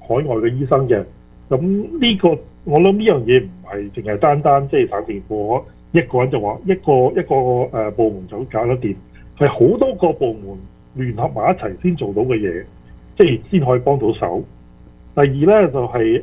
海外嘅醫生嘅。咁呢個我諗呢樣嘢唔係淨係單單即係省政府一個人就話一個部門就搞得掂，係好多個部門聯合埋一齊先做到嘅嘢，即係先可以幫到手。第二咧就係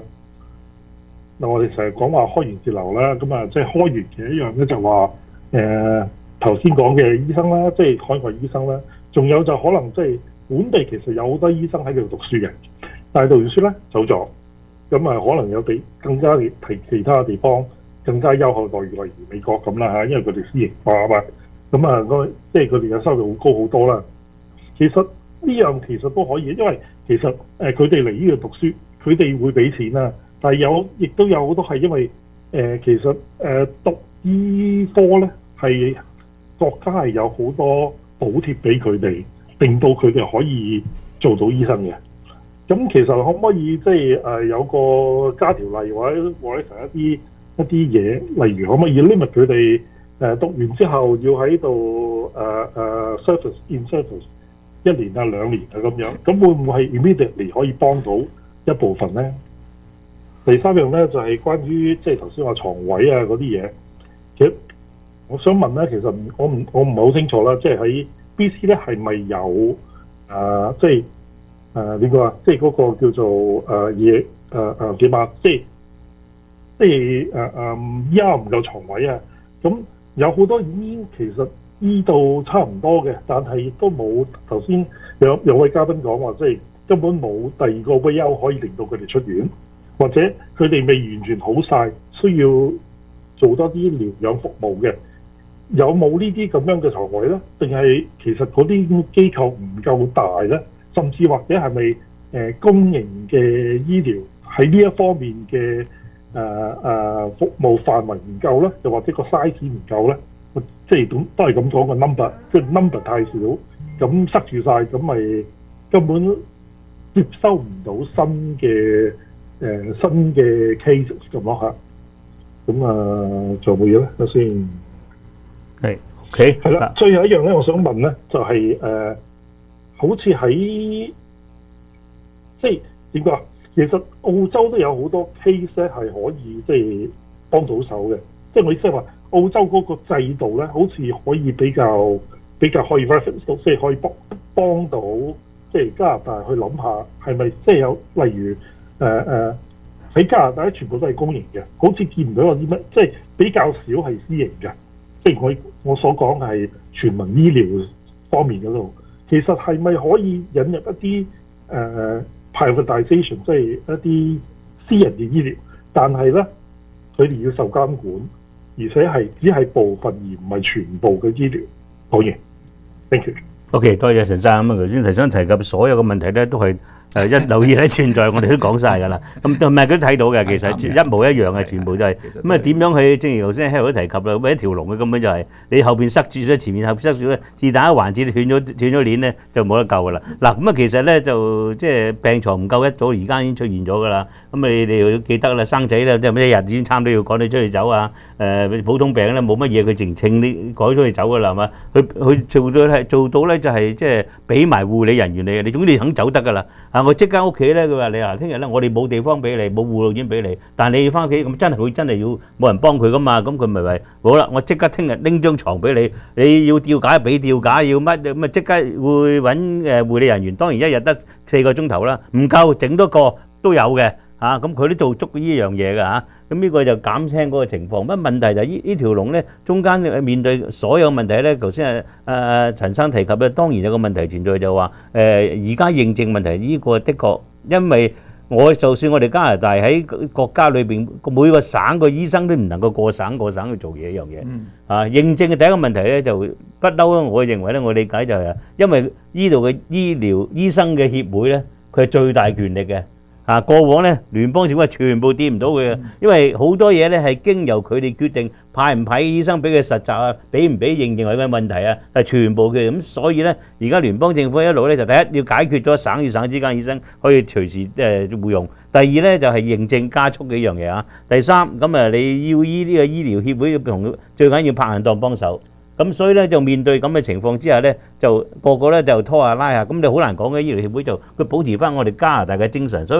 我哋成日講話開源節流啦，咁啊即係開源嘅一樣咧就話頭先講嘅醫生啦，即係海外醫生啦，仲有就可能即係本地其實有好多醫生喺度讀書嘅，但係讀完書咧走咗。咁啊，可能有比更加其他地方更加優厚待遇，例如美國咁啦嚇，因為佢哋私營化啊嘛。咁啊，即係佢哋嘅收入會高好多啦。其實呢樣其實都可以，因為其實佢哋嚟呢度讀書，佢哋會俾錢啦。但係亦都有好多係因為其實讀醫科咧係國家係有好多補貼俾佢哋，令到佢哋可以做到醫生嘅。咁其實可唔可以即係有個加條例或者成一啲嘢，例如可唔可以 limit 佢哋讀完之後要喺度service in service 1年啊2年啊咁樣，咁會唔會係 immediately 可以幫到一部分咧？第三樣咧就係關於即係頭先話床位啊嗰啲嘢，其實我想問咧，其實我唔係好清楚啦，即係喺 BC 咧係咪有即係？點講啊？即係嗰個叫做嘢點啊？即係依家唔夠床位啊！咁有好多醫其實醫到差唔多嘅，但係亦都冇頭先有位嘉賓講話，即係根本冇第二個退休可以令到佢哋出院，或者佢哋未完全好晒，需要做多啲療養服務嘅。有冇呢啲咁樣嘅床位咧？定係其實嗰啲機構唔夠大咧？甚至或者係咪公營嘅醫療喺呢一方面嘅服務範圍唔夠咧？又或者個 size 唔夠咧？即係都係咁講個 number， 即係 number 太少，咁塞住晒，咁咪根本接收唔到新嘅 case 咁咯嚇。咁仲有冇嘢咧？首先係 OK 係啦。最後一樣咧，我想問咧，就係好似喺即係點講啊？其實澳洲都有好多 case 咧係可以即係幫到手嘅。即係我意思係話，澳洲嗰個制度咧，好似可以比較可以 reference 到，即係可以幫到即係加拿大去諗下係咪即係有例如喺加拿大全部都係公營嘅，好似見唔到有啲乜，即係比較少係私營嘅。即係我所講係全民醫療方面嗰度。其實係咪可以引入一啲privatization， 即係一啲私人嘅醫療，但係咧佢哋要受監管，而且係只係部分而唔係全部嘅醫療。好嘢 ，thank you。 OK， 多謝陳生。咁頭先提及所有嘅問題咧，都係一留意喺存在，我哋都講晒㗎啦。咁同埋佢都睇到嘅，其實一模一樣嘅，全部都係。咁啊點樣去？正如頭先 Harold 都提及啦，咁一條龍嘅根本就係你後邊塞住咗，前面後邊塞住咧，是但一環節斷咗鏈咧，就冇得救㗎啦。嗱咁啊，其實咧就即係病床唔夠一早，而家已經出現咗㗎啦。咁你哋要記得啦，生仔咧即係一日已經差唔多要趕你出去走啊。普通病咧冇乜嘢，佢淨稱你改出去走㗎啦，係嘛？佢做到咧就係即係俾埋護理人員你總之你肯走得㗎啦。我即刻屋企咧，佢話你聽日咧我哋冇地方俾你，冇護老院俾你，但係你要翻屋企咁真係要冇人幫佢㗎嘛？咁佢咪話好啦，我即刻聽日拎張床俾你，你要吊架俾吊架，要乜咁啊？即刻會揾護理人員，當然一日得4個鐘頭啦，唔夠整多個都有嘅。咁佢都做足呢樣嘢㗎嚇，咁呢個就減輕嗰個情況。乜問題就係呢條龍咧，中間面對所有問題咧，頭先陳生提及咧，當然有個問題存在就話而家認證問題呢個的確，因為就算我哋加拿大喺國家裏邊每個省個醫生都唔能夠過省去做嘢一樣嘢。認證嘅第一個問題咧就不嬲，我認為咧，我理解就係因為呢度嘅醫療醫生嘅協會咧，佢係最大權力嘅。過往咧，聯邦政府全部掂唔到佢嘅，因為好多嘢咧係經由佢哋決定派唔派醫生俾佢實習啊，俾唔俾認為嘅問題啊，係全部嘅咁，所以咧而家聯邦政府一路咧就第一要解決咗省與省之間醫生可以隨時互用，第二咧就係認證加速嘅一樣嘢啊，第三咁你要呢個醫療協會同最緊要拍硬檔幫手。咁所以咧就面對咁嘅情況之下咧，就個個咧就拖下拉下，咁你好難講嘅醫療協會就佢保持翻我哋加拿大嘅精神，所以。